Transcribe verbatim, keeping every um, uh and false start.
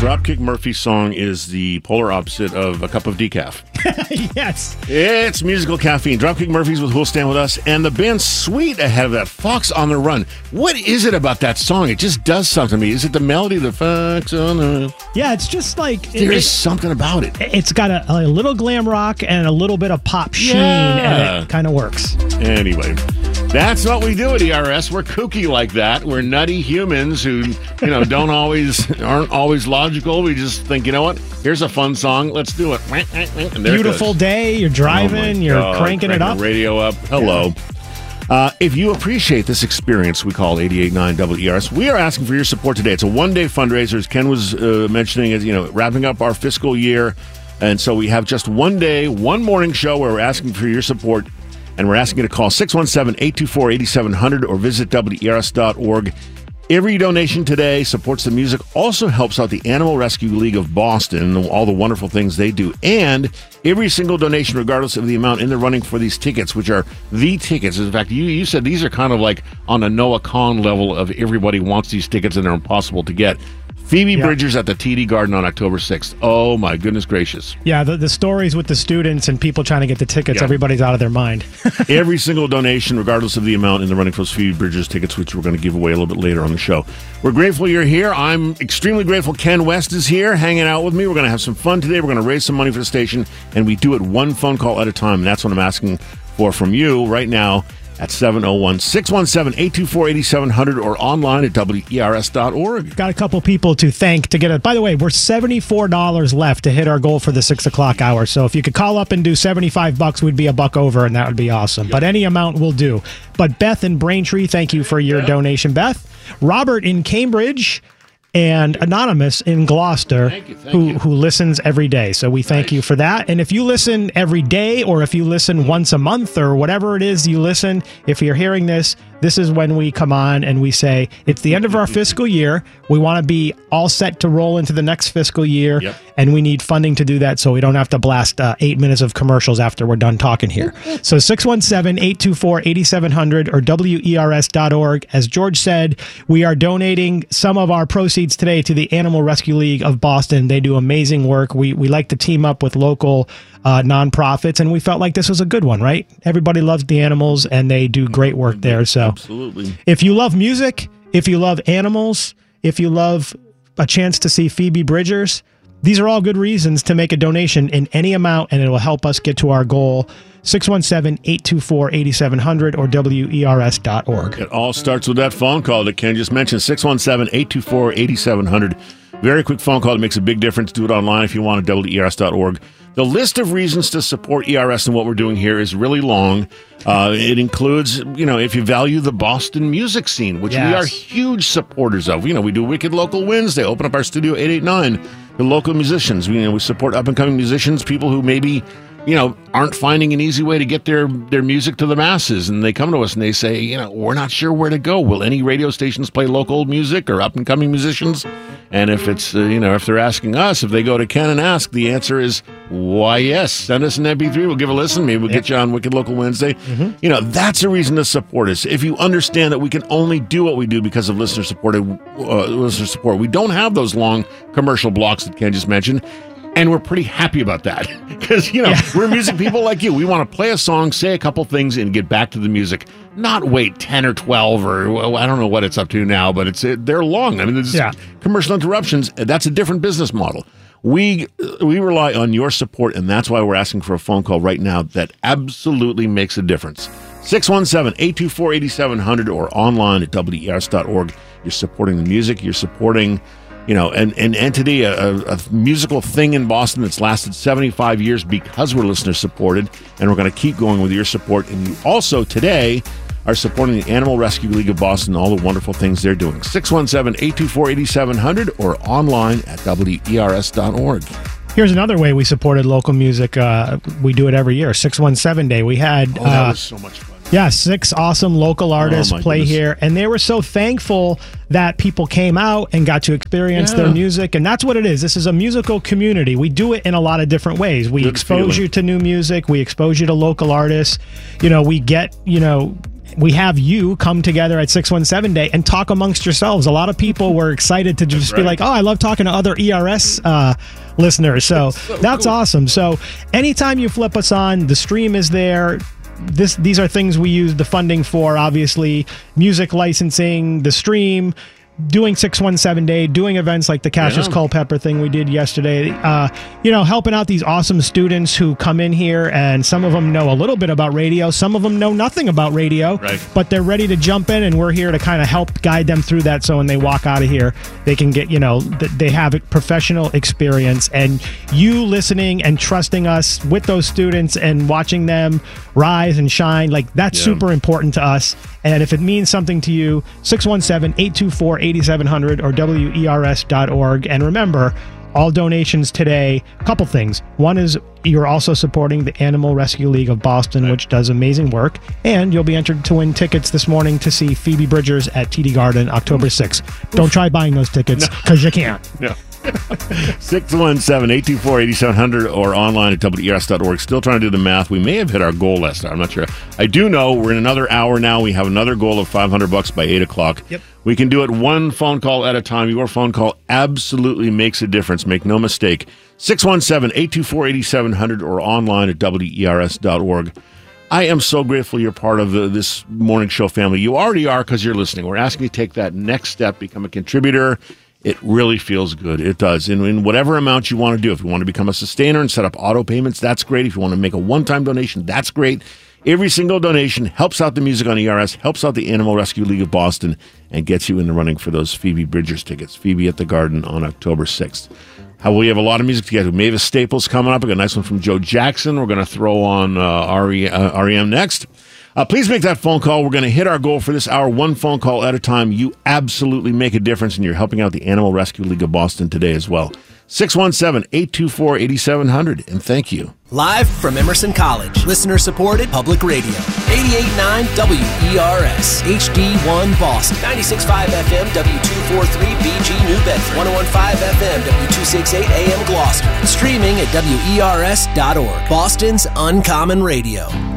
Dropkick Murphys song is the polar opposite of a cup of decaf. Yes. It's musical caffeine. Dropkick Murphys with Who'll Stand With Us, and the band Sweet ahead of that, Fox on the Run. What is it about that song? It just does something to me. Is it the melody, the Fox on the Run? Yeah, it's just like... There it, is something about it. It's got a, a little glam rock and a little bit of pop sheen, Yeah. and it kind of works. Anyway, that's what we do at E R S. We're kooky like that. We're nutty humans who, you know, don't always, aren't always logical. We just think, you know what? Here's a fun song. Let's do it. And there Beautiful it goes. day. You're driving. Oh you're God, cranking it up. The radio up. Hello. Uh, if you appreciate this experience we call eighty-eight point nine W E R S, we are asking for your support today. It's a one-day fundraiser, as Ken was uh, mentioning, as you know, wrapping up our fiscal year. And so we have just one day, one morning show where we're asking for your support. And we're asking you to call six one seven, eight two four, eight seven zero zero or visit W E R S dot org. Every donation today supports the music, also helps out the Animal Rescue League of Boston and all the wonderful things they do. And every single donation, regardless of the amount in the running for these tickets, which are the tickets. In fact, you, you said these are kind of like on a Noah Kahn level of everybody wants these tickets and they're impossible to get. Phoebe Yeah. Bridgers at the T D Garden on October sixth. Oh, my goodness gracious. Yeah, the, the stories with the students and people trying to get the tickets, Yeah. everybody's out of their mind. Every single donation, regardless of the amount in the running for those Phoebe Bridgers tickets, which we're going to give away a little bit later on the show. We're grateful you're here. I'm extremely grateful Ken West is here hanging out with me. We're going to have some fun today. We're going to raise some money for the station, and we do it one phone call at a time, and that's what I'm asking for from you right now at seven oh one, six one seven, eight two four, eight seven zero zero or online at W E R S dot org. Got a couple people to thank to get it. By the way, we're seventy-four dollars left to hit our goal for the six o'clock hour. So if you could call up and do seventy-five bucks, we'd be a buck over, and that would be awesome. Yep. But any amount will do. But Beth in Braintree, thank you for your yep. donation, Beth. Robert in Cambridge, and Anonymous in Gloucester, thank you, thank who, you. who listens every day. So we thank nice. you for that. And if you listen every day, or if you listen once a month, or whatever it is you listen, if you're hearing this, this is when we come on and we say, it's the end of our fiscal year. We want to be all set to roll into the next fiscal year. Yep. And we need funding to do that so we don't have to blast uh, eight minutes of commercials after we're done talking here. So six one seven, eight two four, eight seven zero zero or W E R S dot org. As George said, we are donating some of our proceeds today to the Animal Rescue League of Boston. They do amazing work. We, we like to team up with local uh, nonprofits, and we felt like this was a good one, right? Everybody loves the animals, and they do great work there. So Absolutely. if you love music, if you love animals, if you love a chance to see Phoebe Bridgers, these are all good reasons to make a donation in any amount, and it will help us get to our goal. six one seven, eight two four, eight seven zero zero or W E R S dot org. It all starts with that phone call that Ken just mentioned, six one seven, eight two four, eight seven zero zero. Very quick phone call that makes a big difference. Do it online if you want at W E R S dot org. The list of reasons to support E R S and what we're doing here is really long. Uh, it includes, you know, if you value the Boston music scene, which Yes. we are huge supporters of. You know, we do Wicked Local Wednesday, open up our studio eight eight nine. The local musicians, we, you know, we support up-and-coming musicians, people who maybe, you know, aren't finding an easy way to get their, their music to the masses. And they come to us and they say, you know, we're not sure where to go. Will any radio stations play local music or up-and-coming musicians? And if it's, uh, you know, if they're asking us, if they go to Ken and ask, the answer is, why, yes. Send us an M P three. We'll give a listen. Maybe we'll get you on Wicked Local Wednesday. Mm-hmm. You know, that's a reason to support us. If you understand that we can only do what we do because of listener supported uh, listener support, we don't have those long commercial blocks that Ken just mentioned. And we're pretty happy about that because, you know, yeah. we're music people like you. We want to play a song, say a couple things, and get back to the music. Not wait ten or twelve or well, I don't know what it's up to now, but it's they're long. I mean, there's yeah. commercial interruptions. That's a different business model. We we rely on your support, and that's why we're asking for a phone call right now that absolutely makes a difference. six one seven, eight two four, eight seven zero zero or online at W E R S dot org. You're supporting the music. You're supporting... You know, an, an entity, a, a musical thing in Boston that's lasted seventy-five years because we're listener supported, and we're going to keep going with your support. And you also today are supporting the Animal Rescue League of Boston, all the wonderful things they're doing. six one seven, eight two four, eight seven zero zero or online at W E R S dot org. Here's another way we supported local music. Uh, we do it every year, six one seven Day. We had... Oh, that uh, was so much fun. Yeah, six awesome local artists oh play goodness. here, and they were so thankful that people came out and got to experience yeah. their music, and that's what it is. This is a musical community. We do it in a lot of different ways. We Good expose feeling. you to new music. We expose you to local artists. You know, we get, you know, we have you come together at six one seven Day and talk amongst yourselves. A lot of people were excited to just right. be like, oh, I love talking to other E R S uh, listeners. So, so that's cool. Awesome. So anytime you flip us on, the stream is there. This These are things we use the funding for, obviously. Music licensing, the stream, doing six one seven Day, doing events like the Cassius yeah. Culpepper thing we did yesterday, uh, you know, helping out these awesome students who come in here, and some of them know a little bit about radio, some of them know nothing about radio, right. but they're ready to jump in, and we're here to kind of help guide them through that, so when they walk out of here, they can get, you know, th- they have a professional experience, and you listening and trusting us with those students and watching them rise and shine, like that's yeah. super important to us. And if it means something to you, six one seven, eight two four, eight seven zero zero or W E R S dot org. And remember, all donations today, a couple things. One is you're also supporting the Animal Rescue League of Boston, right. which does amazing work. And you'll be entered to win tickets this morning to see Phoebe Bridgers at T D Garden October sixth. Don't try buying those tickets because no. you can't. No. six one seven, eight two four, eight seven zero zero or online at W E R S dot org. Still trying to do the math. We may have hit our goal last hour. I'm not sure. I do know we're in another hour now. We have another goal of five hundred bucks by eight o'clock. Yep. We can do it one phone call at a time. Your phone call absolutely makes a difference. Make no mistake. six one seven, eight two four, eight seven zero zero or online at W E R S dot org. I am so grateful you're part of the, this morning show family. You already are because you're listening. We're asking you to take that next step, become a contributor. It really feels good. It does. And in whatever amount you want to do, if you want to become a sustainer and set up auto payments, that's great. If you want to make a one-time donation, that's great. Every single donation helps out the music on E R S, helps out the Animal Rescue League of Boston, and gets you in the running for those Phoebe Bridgers tickets. Phoebe at the Garden on October sixth. How we have a lot of music together. Mavis Staples coming up. We got a nice one from Joe Jackson. We're going to throw on uh, R E M next. Uh, please make that phone call. We're going to hit our goal for this hour, one phone call at a time. You absolutely make a difference, and you're helping out the Animal Rescue League of Boston today as well. six one seven, eight two four, eight seven zero zero, and thank you. Live from Emerson College, listener-supported public radio. eighty-eight point nine W E R S, H D one Boston, ninety-six point five F M, W two forty-three B G New Bedford, one oh one point five F M, W two sixty-eight A M Gloucester. Streaming at W E R S dot org, Boston's Uncommon Radio.